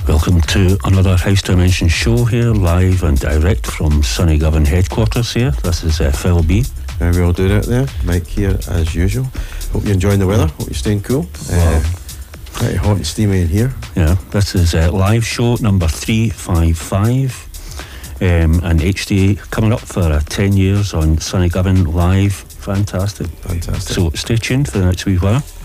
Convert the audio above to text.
Welcome to another House Dimension show here, live and direct from Sunny Govan headquarters here. This is Phil B. How we all doing out there? Mike here as usual. Hope you're enjoying the weather, hope you're staying cool. Pretty hot and steamy in here. Yeah, this is live show number 355. And HD coming up for 10 years on Sunny Govan live. Fantastic. Fantastic. So stay tuned for the next wee while.